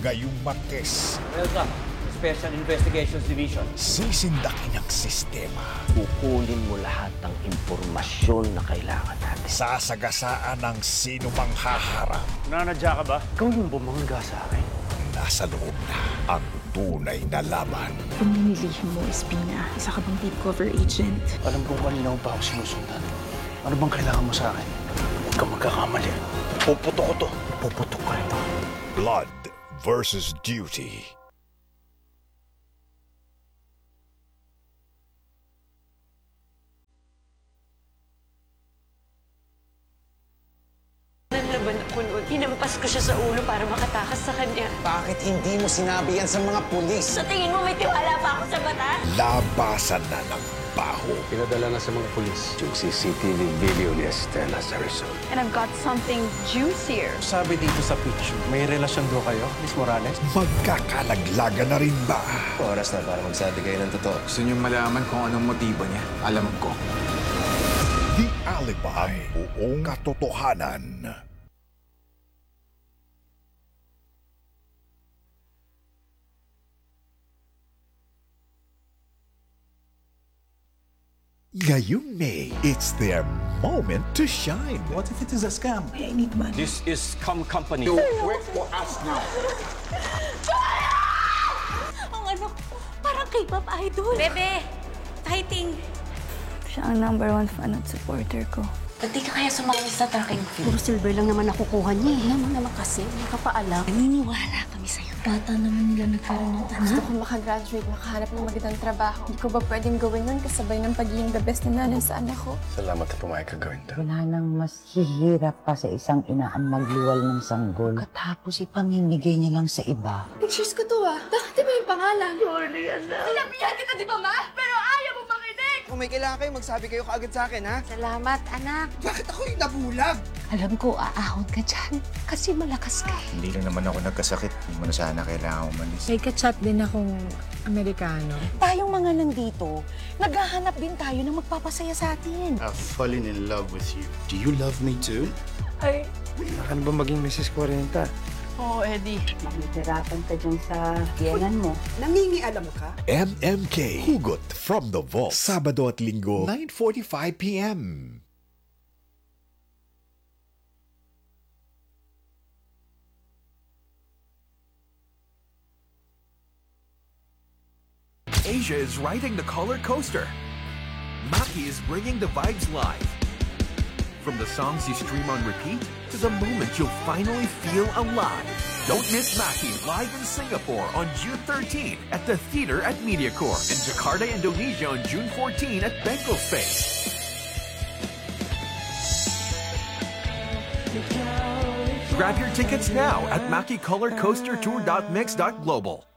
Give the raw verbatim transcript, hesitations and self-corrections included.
Ngayong Martes, Welcome to Special Investigations Division. sisindakin ang sistema. Kukunin mo lahat ng impormasyon na kailangan natin. Sasagasaan ng sino mang haharap. Nanadya ka ba? Ikaw yung bumangga sa akin. Nasa loob na ang tunay na laban. Pagninilihim mo, Espina. Isa ka bang deep cover agent? Alam kong kanina mo pa ako sinusundan. Ano bang kailangan mo sa akin? Huwag kang magkakamali. Puputo ko to. Puputo ka ito. Blood versus Duty. Laban ako noon. Hinampas ko siya sa ulo para makatakas sa kanya. Bakit hindi mo sinabi yan sa mga pulis? Sa tingin mo may tiwala pa ako sa bata? Labasan na ng baho. Pinadala na sa mga pulis yung C C T V video ni Estela sa resort. And I've got something juicier. Sabi dito sa picture, may relasyon do kayo, Miss Morales? Magkakalaglagan na rin ba? Oras na para magsabi kayo ng totoo. Gusto niyong malaman kung anong motibo niya? Alam ko. The Alibi. Ang buong katotohanan. Ngayong May, it's their moment to shine. What if it is a scam? I need money. This is Scum Company. Work for us now. Ang anak ko, parang K-pop idol. Bebe, fighting. Siya ang number one fan at supporter ko. Ba't di ka kaya sumali sa tracking film? Puro silver lang naman nakukuha niya. Alam mo naman kasi, hindi ka pa alam. Naniniwala kami sa'yo. Bata naman nila nagkaroon ng anak. Gusto ko makagraduate, makahanap ng magandang trabaho. Hindi ko ba pwedeng gawin nun kasabay ng pagiging the best na nanay sa anak ko? Salamat na pumayag ka gawin to. Wala nang mas hihirap pa sa isang ina ang magluwal ng sanggol. Katapos ipamimigay niya lang sa iba. Pictures ko to ah. Bakit di ba yung pangalan? Sorry, anak. Sinabihan kita di ba ma? Pero ayaw mo makinig! Kung may kailangan kayo, magsabi kayo kaagad sa akin, ha? Salamat, anak. Bakit ako yung nabulag? Alam ko, aahon ka dyan. Kasi malakas ka. Hindi lang naman ako nagkasakit. Hindi mo na sana kailangan umalis. May kachat din akong Amerikano. Tayong mga nandito, naghahanap din tayo ng magpapasaya sa atin. I've fallen in love with you. Do you love me too? Ay. Ano ba maging Missus Cuarenta? Oo, oh, Eddie. Mahihirapan ka dyan sa tiyanan mo. Nangingialam ka? M M K. Hugot from the Vault. Sabado at Linggo, nine forty-five p m Asia is riding the Color Coaster. Maki is bringing the vibes live. From the songs you stream on repeat to the moment you'll finally feel alive. Don't miss Maki live in Singapore on June thirteenth at the Theater at MediaCorp and Jakarta, Indonesia on June fourteenth at Bengal Space. Grab your tickets now at Maki Color Coaster Tour dot mix dot global.